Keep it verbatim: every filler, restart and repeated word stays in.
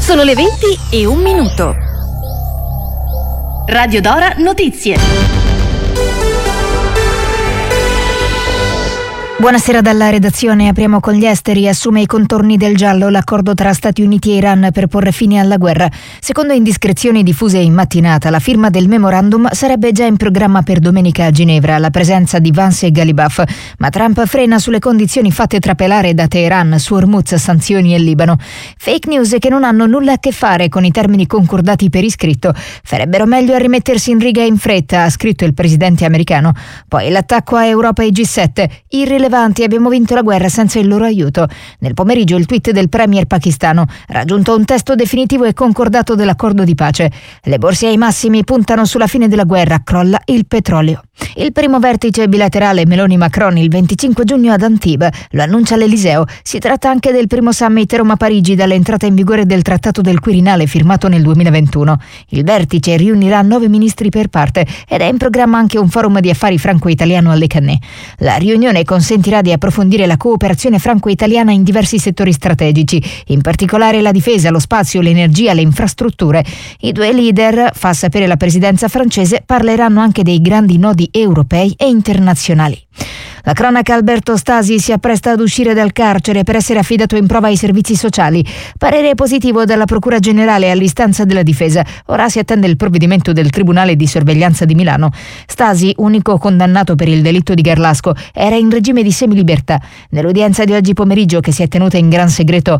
Sono le venti e un minuto. Radio Dora Notizie. Buonasera dalla redazione. Apriamo con gli esteri. Assume i contorni del giallo l'accordo tra Stati Uniti e Iran per porre fine alla guerra. Secondo indiscrezioni diffuse in mattinata, la firma del memorandum sarebbe già in programma per domenica a Ginevra, alla presenza di Vance e Ghalibaf. Ma Trump frena sulle condizioni fatte trapelare da Teheran su Hormuz, sanzioni e Libano. Fake news che non hanno nulla a che fare con i termini concordati per iscritto. Farebbero meglio a rimettersi in riga in fretta, ha scritto il presidente americano. Poi l'attacco a Europa e G sette. Irrilevanti, abbiamo vinto la guerra senza il loro aiuto. Nel pomeriggio il tweet del premier pakistano: raggiunto un testo definitivo e concordato dell'accordo di pace. Le borse ai massimi puntano sulla fine della guerra, crolla il petrolio. Il primo vertice bilaterale Meloni-Macron il venticinque giugno ad Antibes, lo annuncia l'Eliseo. Si tratta anche del primo summit Roma-Parigi dall'entrata in vigore del Trattato del Quirinale firmato nel duemilaventuno. Il vertice riunirà nove ministri per parte ed è in programma anche un forum di affari franco-italiano alle Cannet. La riunione consentirà di approfondire la cooperazione franco-italiana in diversi settori strategici, in particolare la difesa, lo spazio, l'energia, le infrastrutture. I due leader, fa sapere la presidenza francese, parleranno anche dei grandi nodi europei e internazionali. La cronaca: Alberto Stasi si appresta ad uscire dal carcere per essere affidato in prova ai servizi sociali. Parere positivo dalla Procura Generale all'istanza della difesa. Ora si attende il provvedimento del Tribunale di Sorveglianza di Milano. Stasi, unico condannato per il delitto di Garlasco, era in regime di semilibertà. Nell'udienza di oggi pomeriggio, che si è tenuta in gran segreto